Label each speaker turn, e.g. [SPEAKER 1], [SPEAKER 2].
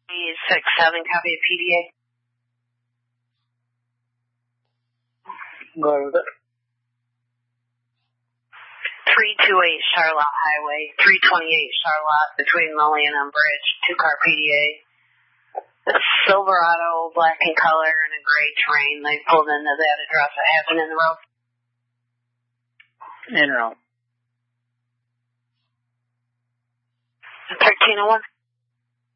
[SPEAKER 1] 6-7, copy of PDA.
[SPEAKER 2] Go ahead.
[SPEAKER 1] 328 Charlotte Highway, 328 Charlotte, between Mullion and Bridge, 2-car PDA. A Silverado, black in color, and a gray train. They pulled into that address. It happened in the road.
[SPEAKER 2] In route.
[SPEAKER 1] 1301.